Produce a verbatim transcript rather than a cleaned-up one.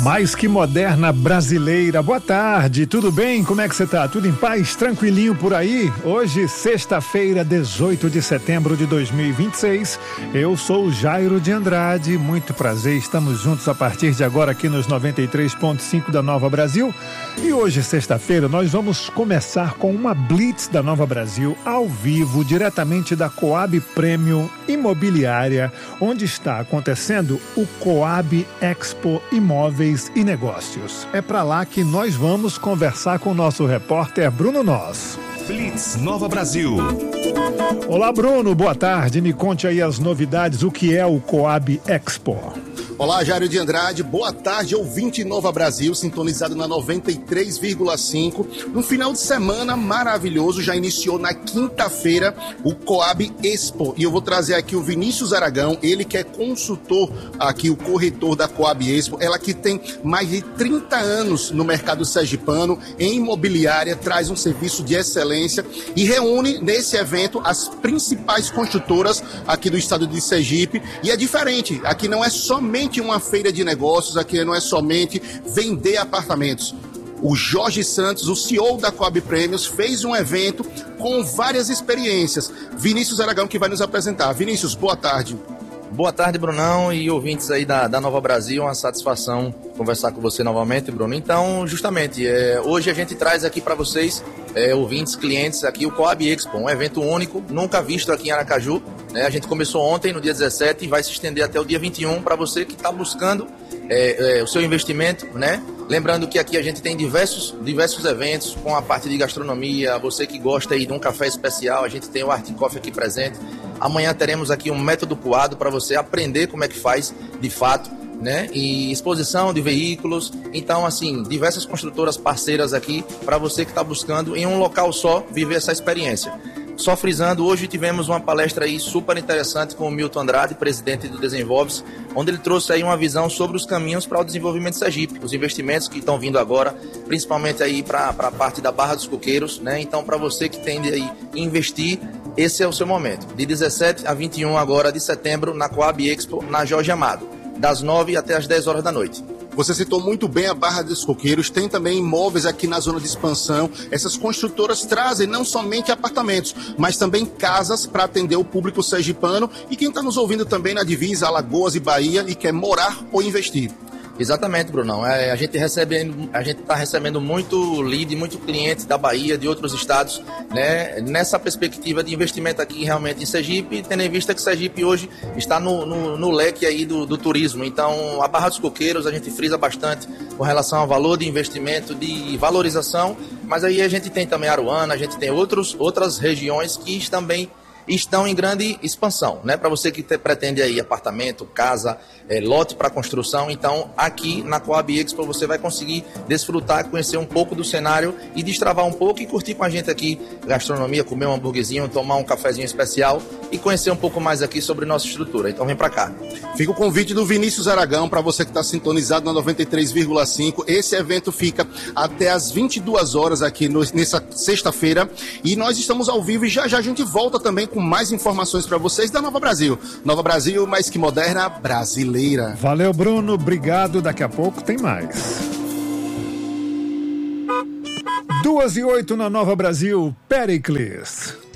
Mais que moderna brasileira. Boa tarde, tudo bem? Como é que você tá? Tudo em paz? Tranquilinho por aí? Hoje, sexta-feira, dezoito de setembro de dois mil e vinte e seis. Eu sou o Jairo de Andrade. Muito prazer, estamos juntos a partir de agora aqui nos noventa e três ponto cinco da Nova Brasil. E hoje, sexta-feira, nós vamos começar com uma Blitz da Nova Brasil ao vivo, diretamente da Coab Premium Imobiliária, onde está acontecendo o Coab Expo Imóveis e Negócios. É para lá que nós vamos conversar com o nosso repórter Bruno Nós. Blitz Nova Brasil. Olá, Bruno, boa tarde. Me conte aí as novidades, o que é o Coab Expo. Olá, Jairo de Andrade, boa tarde, ouvinte Nova Brasil, sintonizado na noventa e três vírgula cinco. Um final de semana maravilhoso, já iniciou na quinta-feira o Coab Expo. E eu vou trazer aqui o Vinícius Aragão, ele que é consultor aqui, o corretor da Coab Expo. Ela que tem mais de trinta anos no mercado sergipano, em imobiliária, traz um serviço de excelência e reúne nesse evento as principais construtoras aqui do estado de Sergipe. E é diferente, aqui não é somente uma feira de negócios, aqui não é somente vender apartamentos. O Jorge Santos, o C E O da Coab Premiums, fez um evento com várias experiências. Vinícius Aragão que vai nos apresentar. Vinícius, boa tarde. Boa tarde, Brunão, e ouvintes aí da, da Nova Brasil, uma satisfação conversar com você novamente, Bruno. Então, justamente, é, hoje a gente traz aqui para vocês, é, ouvintes, clientes, aqui o Coab Expo, um evento único, nunca visto aqui em Aracaju, né? A gente começou ontem, no dia dezessete, e vai se estender até o dia vinte e um para você que está buscando é, é, o seu investimento, né? Lembrando que aqui a gente tem diversos, diversos eventos com a parte de gastronomia, você que gosta aí de um café especial, a gente tem o Art Coffee aqui presente. Amanhã teremos aqui um método coado para você aprender como é que faz de fato, né? E exposição de veículos. Então, assim, diversas construtoras parceiras aqui para você que está buscando em um local só viver essa experiência. Só frisando, hoje tivemos uma palestra aí super interessante com o Milton Andrade, presidente do Desenvolve-se, onde ele trouxe aí uma visão sobre os caminhos para o desenvolvimento de Sergipe, os investimentos que estão vindo agora, principalmente aí para a parte da Barra dos Coqueiros, né? Então, para você que tende aí investir, esse é o seu momento. De dezessete a vinte e um agora de setembro, na Coab Expo, na Jorge Amado, das nove até as dez horas da noite. Você citou muito bem a Barra dos Coqueiros, tem também imóveis aqui na zona de expansão. Essas construtoras trazem não somente apartamentos, mas também casas para atender o público sergipano e quem está nos ouvindo também na divisa Alagoas e Bahia e quer morar ou investir. Exatamente, Brunão. É, a gente recebe, a gente está recebendo muito lead, muito cliente da Bahia, de outros estados, né? Nessa perspectiva de investimento aqui realmente em Sergipe, tendo em vista que Sergipe hoje está no, no, no leque aí do, do turismo. Então, a Barra dos Coqueiros a gente frisa bastante com relação ao valor de investimento, de valorização, mas aí a gente tem também Aruana, a gente tem outros, outras regiões que também estão em grande expansão, né? Para você que te, pretende aí apartamento, casa, é, lote para construção, então aqui na Coab Expo você vai conseguir desfrutar, conhecer um pouco do cenário e destravar um pouco e curtir com a gente aqui gastronomia, comer um hambúrguerzinho, tomar um cafezinho especial e conhecer um pouco mais aqui sobre nossa estrutura. Então vem para cá. Fica o convite do Vinícius Aragão para você que está sintonizado na noventa e três vírgula cinco. Esse evento fica até às vinte e duas horas aqui no, nessa sexta-feira e nós estamos ao vivo e já já a gente volta também com mais informações para vocês da Nova Brasil. Nova Brasil, mais que moderna, brasileira. Valeu, Bruno. Obrigado. Daqui a pouco tem mais. Duas e oito na Nova Brasil, Pericles.